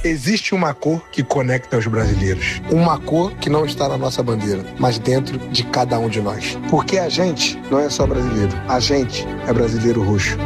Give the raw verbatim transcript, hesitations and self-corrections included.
Existe uma cor que conecta os brasileiros. Uma cor que não está na nossa bandeira, mas dentro de cada um de nós. Porque a gente não é só brasileiro. A gente é brasileiro roxo.